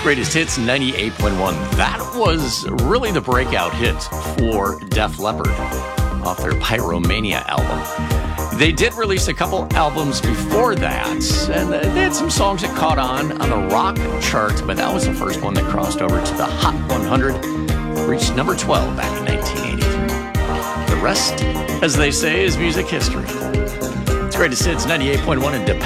Greatest Hits 98.1. That was really the breakout hit for Def Leppard off their Pyromania album. They did release a couple albums before that, and they had some songs that caught on the rock chart, but that was the first one that crossed over to the Hot 100, reached number 12 back in 1983. The rest, as they say, is music history. It's Greatest Hits 98.1 and Dependent.